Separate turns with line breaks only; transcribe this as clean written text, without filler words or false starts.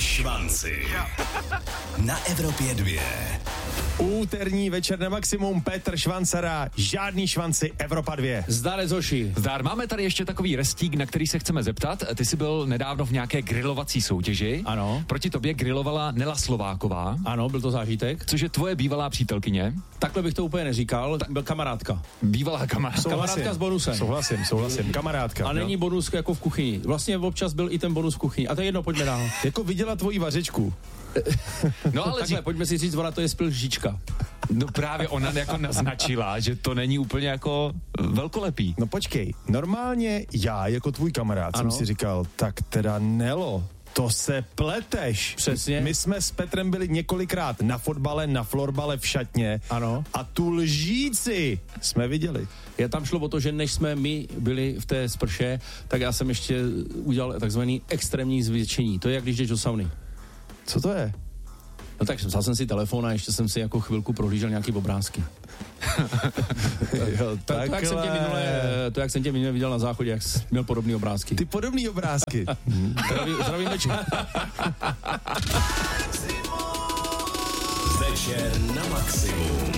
švanci. Na Evropě 2.
Úterní večer na maximum, Petr Švancara, žádný švanci, Evropa 2.
Zdar, Zoši.
Zdar, máme tady ještě takový restík, na který se chceme zeptat. Ty jsi byl nedávno v nějaké grilovací soutěži.
Ano.
Proti tobě grilovala Nela Slováková.
Ano, byl to zážitek.
Což je tvoje bývalá přítelkyně.
Takhle bych to úplně neříkal, byl kamarádka.
Bývalá kamarádka.
Kamarádka s bonusem.
Souhlasím, kamarádka.
A není bonus jako v kuchyni. Vlastně občas byl i ten bonus v kuchyni. A to je jedno, pojďme dál.
Jako viděla tvoji vařečku.
No ale
Takhle, pojďme si říct, ona to je spil lžička.
No právě ona jako naznačila, že to není úplně jako velkolepý.
No počkej, normálně já jako tvůj kamarád jsem si říkal, tak teda Nelo, to se pleteš.
Přesně.
My jsme s Petrem byli několikrát na fotbale, na florbale, v šatně.
Ano.
A tu lžíci jsme viděli.
Já tam šlo o to, že než jsme my byli v té sprše, tak já jsem ještě udělal takzvaný extrémní zvětšení. To je jak když jdeš do sauny.
Co to je?
No tak vzal jsem si telefon a ještě jsem si jako chvilku prohlížel nějaký obrázky.
Jo,
To, jak jsem tě minule viděl na záchodě, jak jsi měl podobný obrázky.
Ty podobný obrázky.
Zdravím večer.
Večer na maximum.